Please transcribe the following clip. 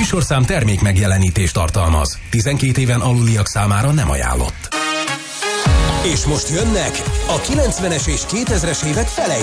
műsorszám termék megjelenítést tartalmaz. 12 éven aluliak számára nem ajánlott. És most jönnek a 90-es és 2000-es évek felejtői.